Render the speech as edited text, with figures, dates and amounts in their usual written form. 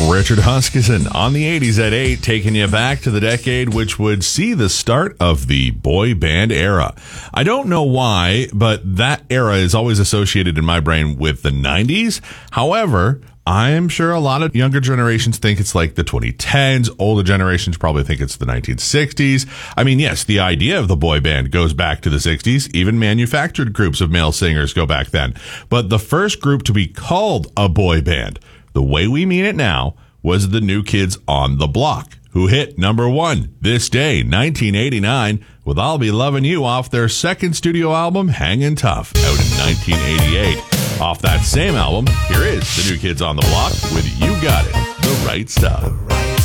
Richard Huskisson on the 80s at 8, taking you back to the decade which would see the start of the boy band era. I don't know why, but that era is always associated in my brain with the 90s. However, I'm sure a lot of younger generations think it's like the 2010s. Older generations probably think it's the 1960s. I mean, yes, the idea of the boy band goes back to the 60s. Even manufactured groups of male singers go back then. But the first group to be called a boy band, the way we mean it now, was the New Kids on the Block, who hit number one this day, 1989, with I'll Be Lovin' You off their second studio album, Hangin' Tough, out in 1988. Off that same album, here is the New Kids on the Block with You Got It, The Right Stuff.